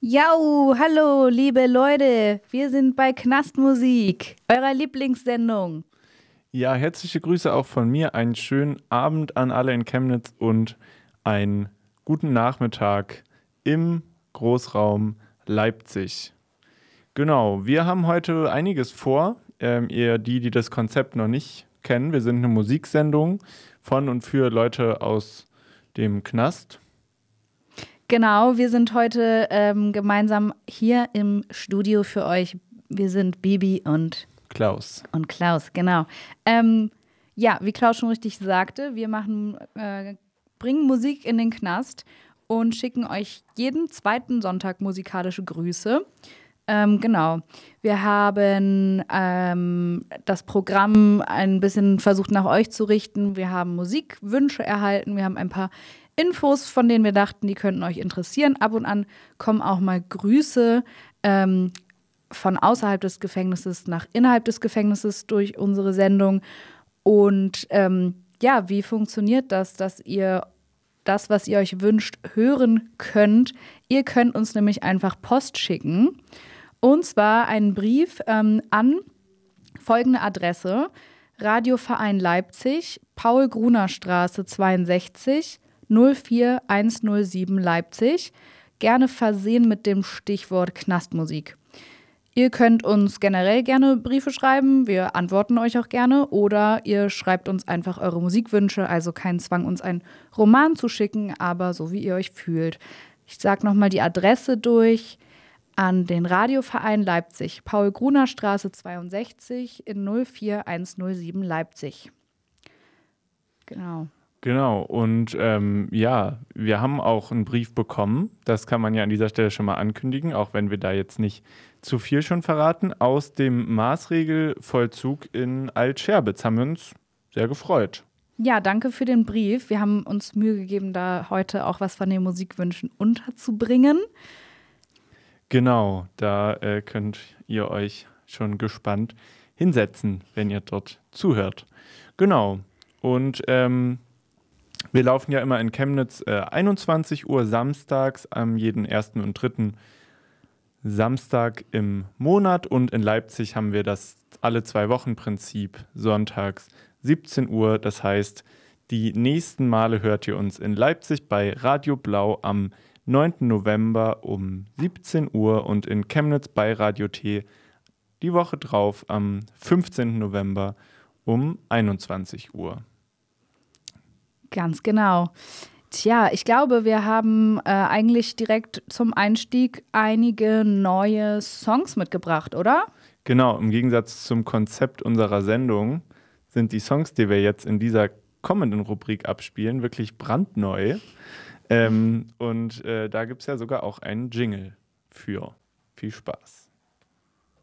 Jau, hallo, liebe Leute, wir sind bei Knastmusik, eurer Lieblingssendung. Ja, herzliche Grüße auch von mir. Einen schönen Abend an alle in Chemnitz und einen guten Nachmittag im Großraum Leipzig. Genau, wir haben heute einiges vor. Ihr, die das Konzept noch nicht kennen, wir sind eine Musiksendung von und für Leute aus dem Knast. Genau, wir sind heute gemeinsam hier im Studio für euch. Wir sind Bibi Klaus. und Klaus, genau. Ja, wie Klaus schon richtig sagte, wir bringen Musik in den Knast und schicken euch jeden zweiten Sonntag musikalische Grüße. Genau. Wir haben das Programm ein bisschen versucht nach euch zu richten. Wir haben Musikwünsche erhalten. Wir haben ein paar Infos, von denen wir dachten, die könnten euch interessieren. Ab und an kommen auch mal Grüße von außerhalb des Gefängnisses nach innerhalb des Gefängnisses durch unsere Sendung. Und ja, wie funktioniert das, dass ihr das, was ihr euch wünscht, hören könnt? Ihr könnt uns nämlich einfach Post schicken. Und zwar einen Brief an folgende Adresse: Radioverein Leipzig, Paul-Gruner-Straße 62, 04107 Leipzig. Gerne versehen mit dem Stichwort Knastmusik. Ihr könnt uns generell gerne Briefe schreiben, wir antworten euch auch gerne. Oder ihr schreibt uns einfach eure Musikwünsche, also kein Zwang, uns einen Roman zu schicken, aber so wie ihr euch fühlt. Ich sage nochmal die Adresse durch: an den Radioverein Leipzig, Paul-Gruner-Straße 62 in 04107 Leipzig. Genau. Genau, und ja, wir haben auch einen Brief bekommen, das kann man ja an dieser Stelle schon mal ankündigen, auch wenn wir da jetzt nicht zu viel schon verraten, aus dem Maßregelvollzug in Alt-Scherbitz. Haben wir uns sehr gefreut. Ja, danke für den Brief. Wir haben uns Mühe gegeben, da heute auch was von den Musikwünschen unterzubringen. Genau, da könnt ihr euch schon gespannt hinsetzen, wenn ihr dort zuhört. Genau, und wir laufen ja immer in Chemnitz 21 Uhr samstags am jeden ersten und dritten Samstag im Monat, und in Leipzig haben wir das Alle-2-Wochen-Prinzip sonntags 17 Uhr. Das heißt, die nächsten Male hört ihr uns in Leipzig bei Radio Blau am 9. November um 17 Uhr und in Chemnitz bei Radio T die Woche drauf am 15. November um 21 Uhr. Ganz genau. Tja, ich glaube, wir haben eigentlich direkt zum Einstieg einige neue Songs mitgebracht, oder? Genau, im Gegensatz zum Konzept unserer Sendung sind die Songs, die wir jetzt in dieser kommenden Rubrik abspielen, wirklich brandneu. Und da gibt es ja sogar auch einen Jingle für. Viel Spaß.